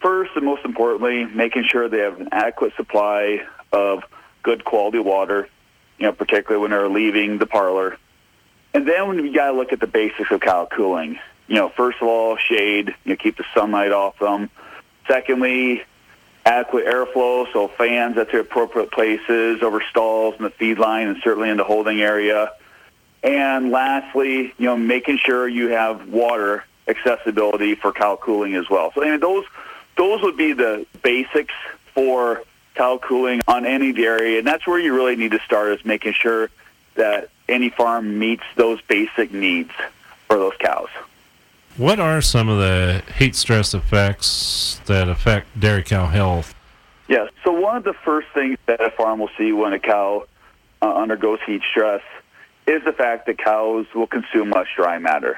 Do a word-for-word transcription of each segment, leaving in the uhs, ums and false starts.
first and most importantly, making sure they have an adequate supply of good quality water, you know, particularly when they're leaving the parlor. And then when you got to look at the basics of cow cooling, you know, first of all, shade, you know, keep the sunlight off them. Secondly, adequate airflow, so fans at their appropriate places, over stalls in the feed line and certainly in the holding area. And lastly, you know, making sure you have water accessibility for cow cooling as well. So I mean, those those would be the basics for cow cooling on any dairy, and that's where you really need to start, is making sure that any farm meets those basic needs for those cows. What are some of the heat stress effects that affect dairy cow health? Yes, so one of the first things that a farm will see when a cow uh, undergoes heat stress is the fact that cows will consume less dry matter.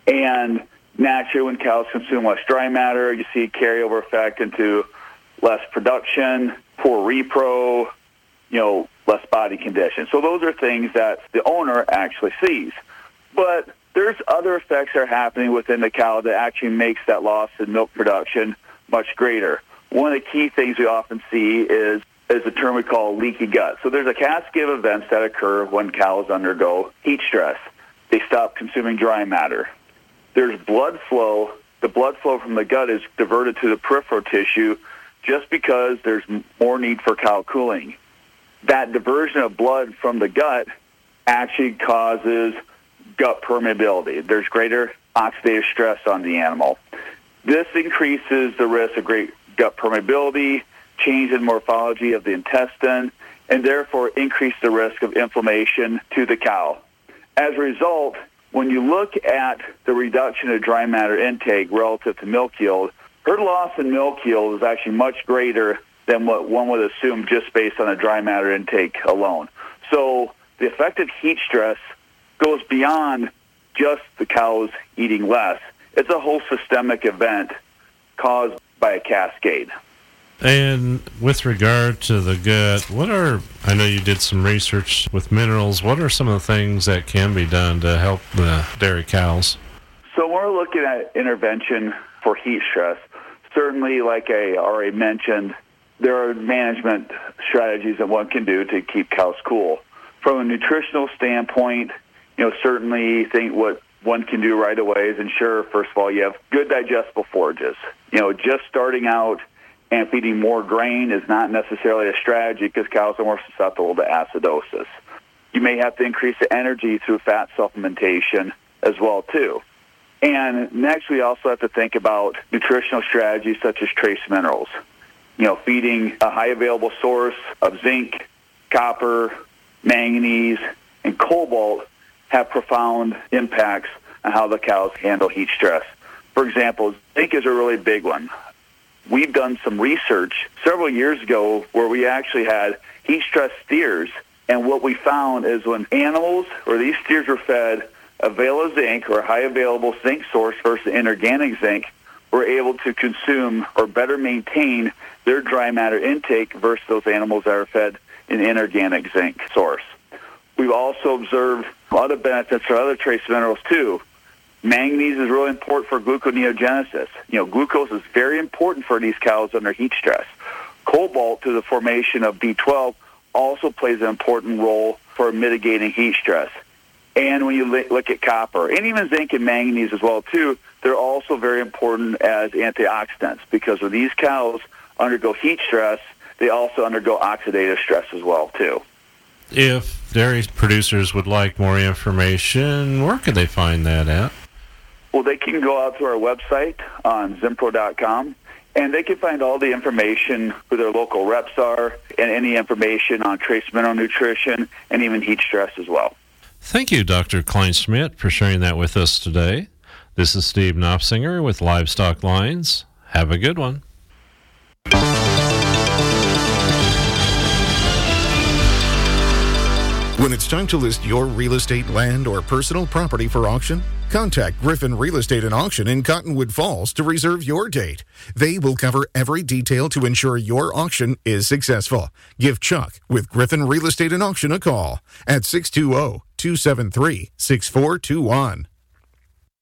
And naturally, when cows consume less dry matter, you see a carryover effect into less production, poor repro, you know, less body condition. So those are things that the owner actually sees. But there's other effects that are happening within the cow that actually makes that loss in milk production much greater. One of the key things we often see is is a term we call leaky gut. So there's a cascade of events that occur when cows undergo heat stress. They stop consuming dry matter. There's blood flow. The blood flow from the gut is diverted to the peripheral tissue just because there's more need for cow cooling. That diversion of blood from the gut actually causes gut permeability. There's greater oxidative stress on the animal. This increases the risk of great gut permeability, change in morphology of the intestine, and therefore increase the risk of inflammation to the cow. As a result, when you look at the reduction of dry matter intake relative to milk yield, herd loss in milk yield is actually much greater than what one would assume just based on the dry matter intake alone. So the effect of heat stress goes beyond just the cows eating less. It's a whole systemic event caused by a cascade. And with regard to the gut, what are, I know you did some research with minerals, what are some of the things that can be done to help the dairy cows? So when we're looking at intervention for heat stress, certainly like I already mentioned, there are management strategies that one can do to keep cows cool. From a nutritional standpoint, you know, certainly think what one can do right away is ensure, first of all, you have good digestible forages. You know, just starting out and feeding more grain is not necessarily a strategy because cows are more susceptible to acidosis. You may have to increase the energy through fat supplementation as well, too. And next, we also have to think about nutritional strategies such as trace minerals. You know, feeding a high available source of zinc, copper, manganese, and cobalt have profound impacts on how the cows handle heat stress. For example, zinc is a really big one. We've done some research several years ago where we actually had heat-stressed steers, and what we found is when animals or these steers were fed Avela zinc or a high available zinc source versus inorganic zinc, were able to consume or better maintain their dry matter intake versus those animals that are fed an inorganic zinc source. We've also observed other benefits for other trace minerals too. Manganese is really important for gluconeogenesis. You know, glucose is very important for these cows under heat stress. Cobalt, to the formation of B twelve, also plays an important role for mitigating heat stress. And when you look at copper, and even zinc and manganese as well too, they're also very important as antioxidants because when these cows undergo heat stress, they also undergo oxidative stress as well too. If dairy producers would like more information, where could they find that at? Well, they can go out to our website on Zinpro dot com, and they can find all the information who their local reps are and any information on trace mineral nutrition and even heat stress as well. Thank you, Doctor Kleinschmidt, for sharing that with us today. This is Steve Knopfsinger with Livestock Lines. Have a good one. When it's time to list your real estate, land, or personal property for auction, contact Griffin Real Estate and Auction in Cottonwood Falls to reserve your date. They will cover every detail to ensure your auction is successful. Give Chuck with Griffin Real Estate and Auction a call at six two zero, two seven three, six four two one.